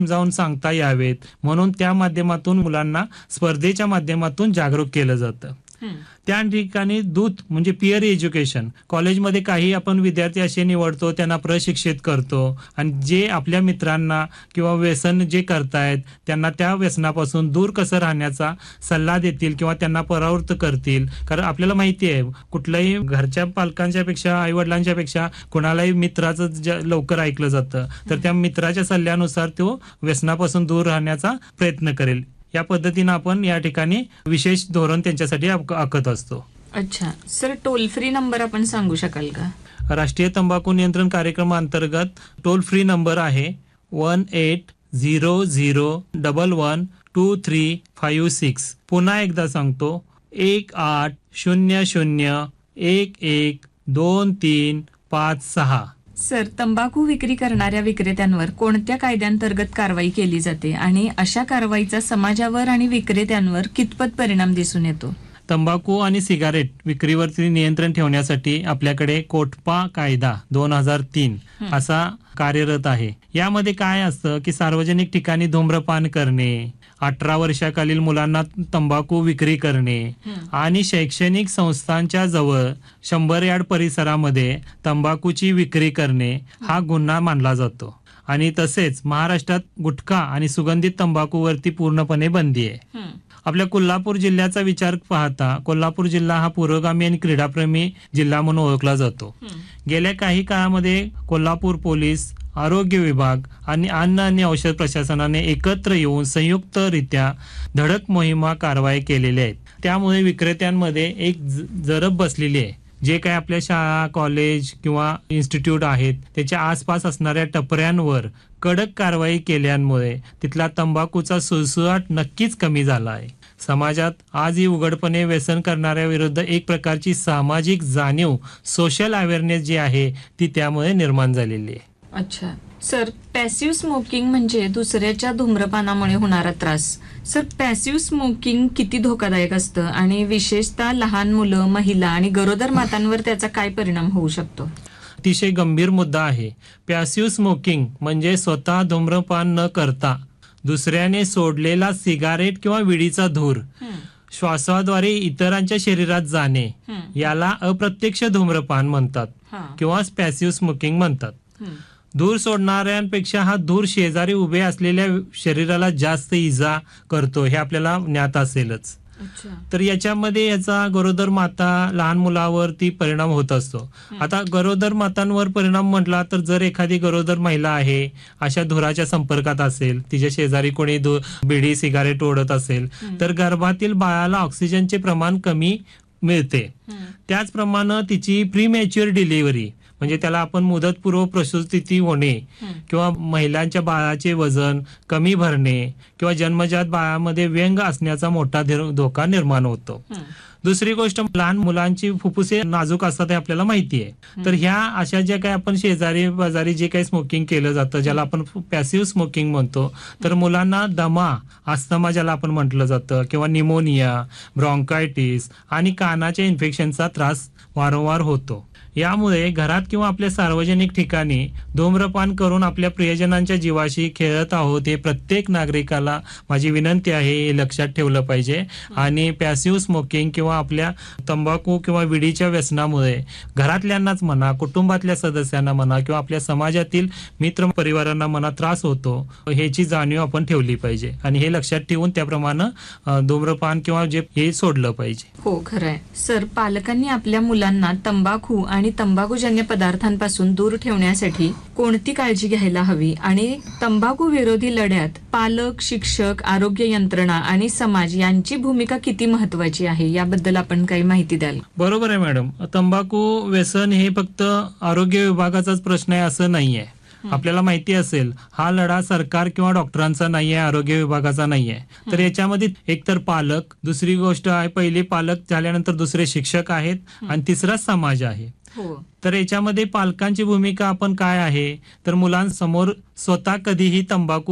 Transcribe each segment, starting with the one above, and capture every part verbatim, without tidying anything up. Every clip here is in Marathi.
जाऊन सांगता यावेत म्हणून त्या माध्यमातून मुलांना स्पर्धेच्या माध्यमातून जागरूक केलं जातं. त्या ठिकाणी दूत म्हणजे पिअर एज्युकेशन, कॉलेजमध्ये काही आपण विद्यार्थी असे निवडतो, त्यांना प्रशिक्षित करतो आणि जे आपल्या मित्रांना किंवा व्यसन जे करतायत त्यांना त्या व्यसनापासून दूर कसं राहण्याचा सल्ला देतील किंवा त्यांना परावृत्त करतील. कारण आपल्याला माहिती आहे कुठल्याही घरच्या पालकांच्या पेक्षा आई वडिलांच्या पेक्षा कोणालाही मित्राचं लवकर ऐकलं जातं, तर त्या मित्राच्या सल्ल्यानुसार तो व्यसनापासून दूर राहण्याचा प्रयत्न करेल. या पद्धतीने आपण या ठिकाणी विशेष धोरण त्यांच्यासाठी आखत असतो. अच्छा सर, टोल फ्री नंबर आपण सांगू शकाल का? राष्ट्रीय तंबाखू नियंत्रण कार्यक्रमाअंतर्गत टोल फ्री नंबर आहे one eight zero zero double one two three five six. पुन्हा एकदा सांगतो, एक आठ शून्य शून्य एक एक दोन तीन पाच सहा. सर, तंबाखू विक्री करणाऱ्या विक्रेत्यांवर कोणत्या कायद्यांतर्गत कारवाई केली जाते आणि अशा कारवाईचा समाजावर आणि विक्रेत्यांवर कितपत परिणाम दिसून येतो? तंबाखू आणि सिगारेट विक्रीवरती नियंत्रण ठेवण्यासाठी आपल्याकडे कोटपा कायदा दोन हजार तीन असा कार्यरत आहे. यामध्ये काय असतं की सार्वजनिक ठिकाणी धूम्रपान करणे, अठरा वर्षाखालील मुलांना तंबाखू विक्री करणे आणि शैक्षणिक संस्थांच्या जवळ शंभर यार्ड परिसरामध्ये तंबाखूची विक्री करणे हा गुन्हा मानला जातो. आणि तसेच महाराष्ट्रात गुटखा आणि सुगंधित तंबाखूवरती पूर्णपणे बंदी आहे. आपल्या कोल्हापूर जिल्ह्याचा विचार पाहता कोल्हापूर जिल्हा हा पुरोगामी आणि क्रीडाप्रेमी जिल्हा म्हणून ओळखला जातो. गेल्या काही काळामध्ये कोल्हापूर पोलीस, आरोग्य विभाग आणि अन्न आणि औषध प्रशासनाने एकत्र येऊन संयुक्तरित्या धडक मोहिमा कारवाई केलेल्या आहेत. त्यामुळे विक्रेत्यांमध्ये एक जरब बसलेली आहे. जे काही आपल्या शाळा, कॉलेज किंवा इन्स्टिट्यूट आहेत त्याच्या आसपास असणाऱ्या टपऱ्यांवर कडक कारवाई केल्यामुळे तिथला तंबाखूचा सुळसुळाट नक्कीच कमी झाला आहे. समाजात आजही उघडपणे व्यसन करणाऱ्या विरुद्ध एक प्रकारची सामाजिक जाणीव, सोशल अवेअरनेस जी आहे ती त्यामुळे निर्माण झालेली आहे. अच्छा सर, पॅसिव्ह स्मोकिंग म्हणजे दुसऱ्याच्या धूम्रपानामुळे होणारा त्रास. सर, पॅसिव्ह स्मोकिंग किती धोकादायक असतं आणि विशेषतः लहान मुलं, महिला आणि गरोदर मातांवर त्याचा काय परिणाम होऊ शकतो? अतिशय गंभीर मुद्दा आहे. पॅसिव्ह स्मोकिंग म्हणजे स्वतः धूम्रपान न करता दुसऱ्याने सोडलेला सिगारेट किंवा विडीचा धूर श्वासाद्वारे इतरांच्या शरीरात जाणे याला अप्रत्यक्ष धूम्रपान म्हणतात किंवा पॅसिव्ह स्मोकिंग म्हणतात. धूर सोडणाऱ्यांपेक्षा हा धूर शेजारी उभे असलेल्या शरीराला जास्त इजा करतो हे आपल्याला ज्ञात असेलच. तर याच्यामध्ये याचा गरोदर माता, लहान मुलावरती परिणाम होत असतो. आता गरोदर मातांवर परिणाम म्हटला तर जर एखादी गरोदर महिला आहे अशा धुराच्या संपर्कात असेल, तिच्या शेजारी कोणी बिडी सिगारेट ओढत असेल तर गर्भातील बाळाला ऑक्सिजनचे प्रमाण कमी मिळते. त्याचप्रमाणे तिची प्रीमॅच्युअर डिलिव्हरी म्हणजे त्याला आपण मुदतपूर्व प्रसूती होणे किंवा महिलांच्या बाळाचे वजन कमी भरणे किंवा जन्मजात बाळामध्ये व्यंग असण्याचा मोठा धोका निर्माण होतो. दुसरी गोष्ट, लहान मुलांची फुफ्फुसे नाजूक असतात हे आपल्याला माहिती आहे. तर ह्या अशा ज्या काही आपण शेजारी बाजारी जे काही स्मोकिंग केलं जातं ज्याला आपण पॅसिव्ह स्मोकिंग म्हणतो, तर मुलांना दमा, अस्थमा ज्याला आपण म्हटलं जातं किंवा निमोनिया, ब्रॉन्कायटिस आणि कानाच्या इन्फेक्शनचा त्रास वारंवार होतो. यामुळे घरात किंवा आपल्या सार्वजनिक ठिकाणी धूम्रपान करून आपल्या प्रियजनांच्या जीवाशी खेळत आहोत हे प्रत्येक नागरिकाला माझी विनंती आहे, हे लक्षात ठेवलं पाहिजे. आणि पॅसिव्ह स्मोकिंग किंवा आपल्या तंबाखू किंवा विडीच्या व्यसनामुळे घरातल्यांनाच म्हणा, कुटुंबातल्या सदस्यांना म्हणा किंवा आपल्या समाजातील मित्र परिवारांना म्हणा त्रास होतो, ह्याची जाणीव आपण ठेवली पाहिजे आणि हे लक्षात ठेवून त्याप्रमाणे धूम्रपान किंवा जे हे सोडलं पाहिजे. हो, खरंय. सर, पालकांनी आपल्या मुलांना तंबाखू आणि तंबाखूजन्य पदार्थांपासून दूर ठेवण्यासाठी कोणती काळजी घ्यायला हवी आणि तंबाखू विरोधी लढ्यात पालक, शिक्षक, आरोग्य यंत्रणा आणि समाज यांची भूमिका किती महत्वाची आहे याबद्दल आपण काही माहिती द्याल? बरोबर आहे मॅडम. तंबाखू व्यसन हे फक्त आरोग्य विभागाचाच प्रश्न आहे असं नाहीये. आपल्याला माहिती असेल हा लढा सरकार किंवा डॉक्टरांचा नाहीये, आरोग्य विभागाचा नाहीये. तर याच्यामध्ये एकतर पालक, दुसरी गोष्ट आहे पहिली पालक झाल्यानंतर दुसरे शिक्षक आहेत आणि तिसरा समाज आहे. तर याच्यामध्ये पालकांची भूमिका आपण काय आहे तर मुलांसमोर स्वतः कधीही तंबाखू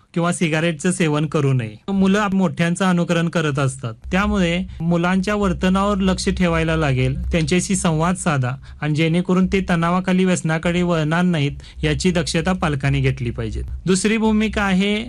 किंवा सिगारेटचं सेवन करू नये. मुलं मोठ्यांचं अनुकरण करत असतात, त्यामुळे मुलांच्या वर्तनावर लक्ष ठेवायला लागेल, त्यांच्याशी संवाद साधा आणि जेणेकरून ते तणावाखाली व्यसनाकडे वळणार नाहीत याची दक्षता पालकांनी घेतली पाहिजे. दुसरी भूमिका आहे